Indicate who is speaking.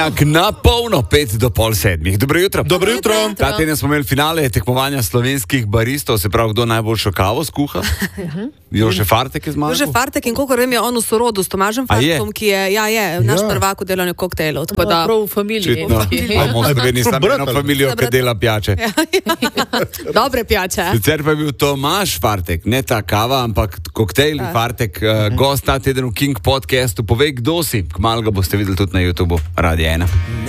Speaker 1: Na polno, 6:55. Dobro jutro.
Speaker 2: Dobro jutro.
Speaker 1: Ta teden smo imeli finale tekmovanja slovenskih baristov, se pravi, kdo najboljšo kavo skuha. Jože Fartek je zmagal.
Speaker 3: Jože Fartek in kolikor vem je on v sorodu s Tomažem Fartekom, ki je naš prvak v delanju koktejlov. Tako da
Speaker 4: prav v familiji.
Speaker 1: Bomo Sloveniji samo eno familijo, ki dela pijače.
Speaker 3: dobre pijače.
Speaker 1: Sicer pa je bil Tomaž Fartek, ne ta kava, ampak koktejl Fartek, gost ta teden v King podcastu. Povej, kdo si. Kmalu ga boste videli tudi na YouTubeu. Radia 1.